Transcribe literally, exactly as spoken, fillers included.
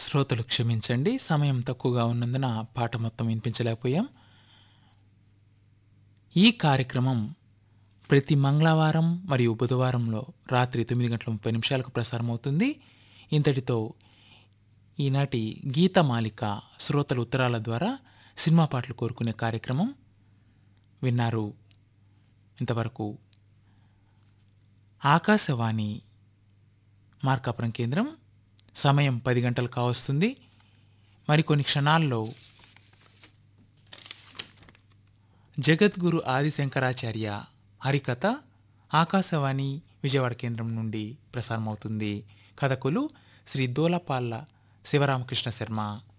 శ్రోతలు క్షమించండి, సమయం తక్కువగా ఉన్నందున పాట మొత్తం వినిపించలేకపోయాం. ఈ కార్యక్రమం ప్రతి మంగళవారం మరియు బుధవారంలో రాత్రి తొమ్మిది గంటల ముప్పై నిమిషాలకు ప్రసారమవుతుంది. ఇంతటితో ఈనాటి గీతమాలిక శ్రోతల ఉత్తరాల ద్వారా సినిమా పాటలు కోరుకునే కార్యక్రమం విన్నారు. ఇంతవరకు ఆకాశవాణి మార్కాపురం కేంద్రం. సమయం పది గంటలు కావస్తుంది. మరికొన్ని క్షణాల్లో జగద్గురు ఆదిశంకరాచార్య హరికథ ఆకాశవాణి విజయవాడ కేంద్రం నుండి ప్రసారమవుతుంది. కథకులు శ్రీ దోలపాళ్ళ శివరామకృష్ణ శర్మ.